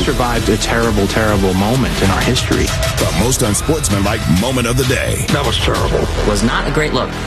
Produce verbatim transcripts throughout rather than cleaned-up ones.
survived a terrible, terrible moment in our history. The most unsportsmanlike moment of the day. That was terrible. Was not a great look.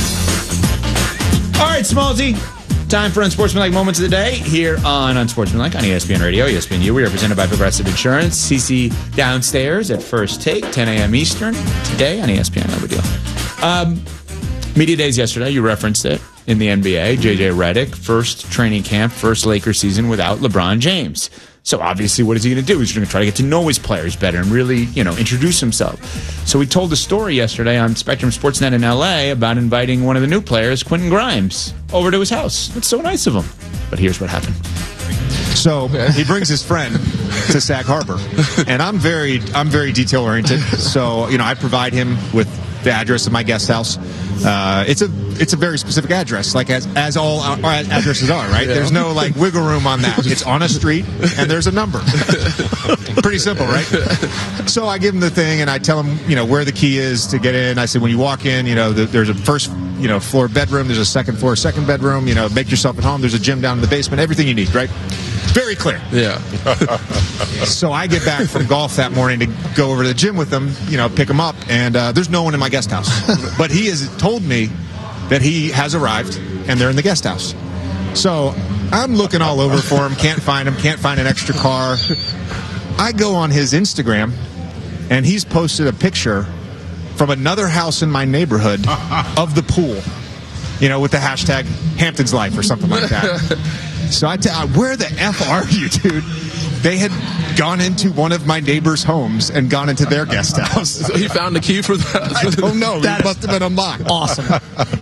All right, Smallsy. Time for Unsportsmanlike Moments of the Day here on Unsportsmanlike on E S P N Radio, E S P N U. We are presented by Progressive Insurance. C C downstairs at First Take, ten a.m. Eastern, today on E S P N. No big deal. Um, Media Days yesterday, you referenced it in the N B A. J J Redick, first training camp, first Lakers season without LeBron James. So obviously, what is he going to do? He's going to try to get to know his players better and really, you know, introduce himself. So he told a story yesterday on Spectrum Sportsnet in L A about inviting one of the new players, Quentin Grimes, over to his house. It's so nice of him. But here's what happened. So he brings his friend to Sag Harbor, and I'm very, I'm very detail oriented. So you know, I provide him with the address of my guest house. Uh, it's a it's a very specific address, like as as all our addresses are, right? Yeah. There's no like wiggle room on that. It's on a street and there's a number. Pretty simple, right? So I give him the thing and I tell him, you know, where the key is to get in. I said, when you walk in, you know, the, there's a first, you know, floor bedroom. There's a second floor, second bedroom. You know, make yourself at home. There's a gym down in the basement. Everything you need, right? Very clear. Yeah. So I get back from golf that morning to go over to the gym with him, you know, pick him up, and uh, there's no one in my guest house. But he has told me that he has arrived, and they're in the guest house. So I'm looking all over for him, can't find him, can't find an extra car. I go on his Instagram, and he's posted a picture from another house in my neighborhood of the pool, you know, with the hashtag Hamptons Life or something like that. So I tell you, where the F are you, dude? They had gone into one of my neighbors' homes and gone into their guest house. So he found the key for that? I don't know. That must have been unlocked. Awesome.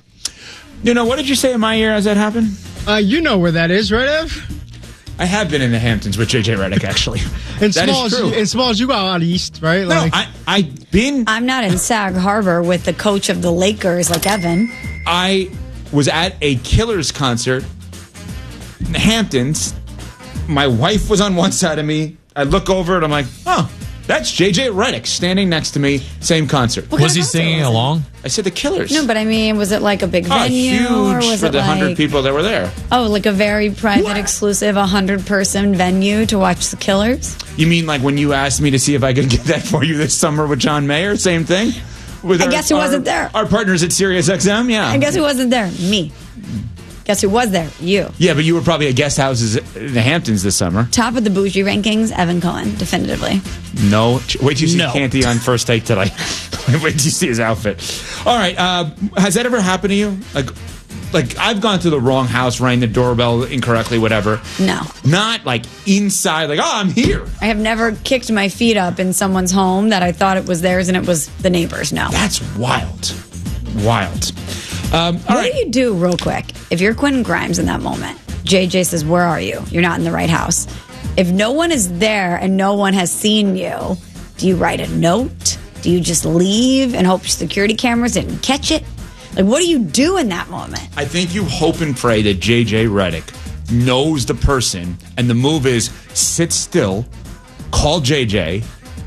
You know, what did you say in my ear as that happened? Uh, you know where that is, right, Ev? I have been in the Hamptons with J J Redick, actually. In that Smalls, is true. In Smalls, you go out east, right? No, Like, I, I've been... I'm not in Sag Harbor with the coach of the Lakers like Evan. I was at a Killers concert in the Hamptons. My wife was on one side of me. I look over and I'm like, oh, that's J J Redick standing next to me. Same concert. What Was he kind of concert singing was it? along? I said the Killers. No, but I mean, was it like a big oh, venue? huge or was for it the like, hundred people that were there. Oh, like a very private, exclusive, one hundred person venue to watch the Killers? You mean like when you asked me to see if I could get that for you this summer with John Mayer? Same thing? With I our, guess who our- wasn't there. Our partners at Sirius X M, yeah. And guess who wasn't there? Me. Guess who was there? You. Yeah, but you were probably at guest houses in the Hamptons this summer. Top of the bougie rankings, Evan Cohen, definitively. No. Wait till you see No. Canty on First Take today. Wait till you see his outfit. All right. Uh, has that ever happened to you? Like, like I've gone to the wrong house, rang the doorbell incorrectly, whatever. No. Not like inside, like, oh, I'm here. I have never kicked my feet up in someone's home that I thought it was theirs and it was the neighbor's. No. That's wild. Wild. Um, all What right. do you do, real quick, if you're Quentin Grimes in that moment? J J says, where are you? You're not in the right house. If no one is there and no one has seen you, do you write a note? Do you just leave and hope security cameras didn't catch it? Like, what do you do in that moment? I think you hope and pray that J J Redick knows the person, and the move is sit still, call J J,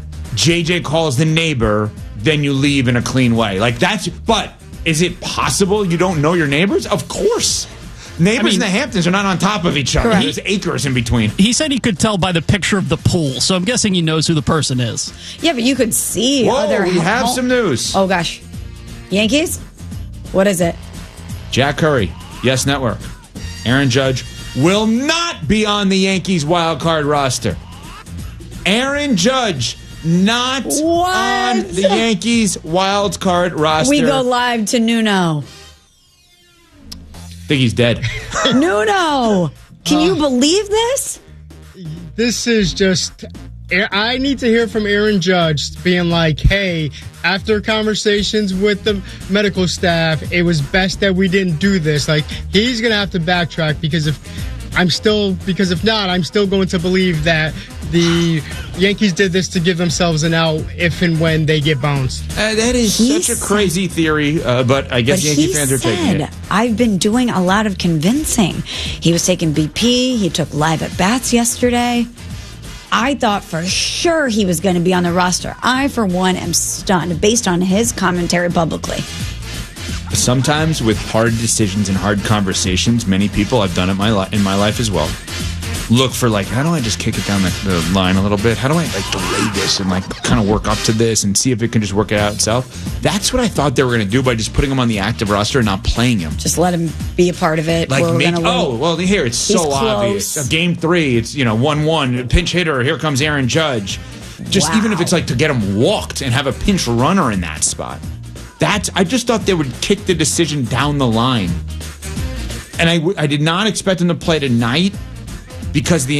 J J calls the neighbor, then you leave in a clean way. Like, that's, but is it possible you don't know your neighbors? Of course. Neighbors I mean, in the Hamptons are not on top of each other. Correct. There's acres in between. He said he could tell by the picture of the pool, so I'm guessing he knows who the person is. Yeah, but you could see Whoa, other we have home- some news. Oh, gosh. Yankees? What is it? Jack Curry, Yes Network. Aaron Judge will not be on the Yankees wild card roster. Aaron Judge not What? on the Yankees wild card roster. We go live to Nuno. I think he's dead. Nuno! Can you believe this? this is just. I need to hear from Aaron Judge being like, hey, after conversations with the medical staff, it was best that we didn't do this. Like, he's going to have to backtrack because if I'm still, because if not, I'm still going to believe that the Yankees did this to give themselves an out if and when they get bounced. Uh, that is He such a said- crazy theory, uh, but I guess But Yankee he fans are taking said, it. I've been doing a lot of convincing. He was taking B P. He took live at bats yesterday. I thought for sure he was going to be on the roster. I, for one, am stunned based on his commentary publicly. Sometimes with hard decisions and hard conversations, many people, I've done it my li- in my life as well, look for, like, how do I just kick it down the, the line a little bit? How do I, like, delay this and, like, kind of work up to this and see if it can just work it out itself? That's what I thought they were going to do by just putting him on the active roster and not playing him. Just let him be a part of it. Like, We're make, gonna oh, well, here, it's He's so close. obvious. Uh, Game three, it's, you know, one one, pinch hitter, here comes Aaron Judge. Just Wow. even if it's, like, to get him walked and have a pinch runner in that spot. That's, I just thought they would kick the decision down the line. And I, w- I did not expect him to play tonight because the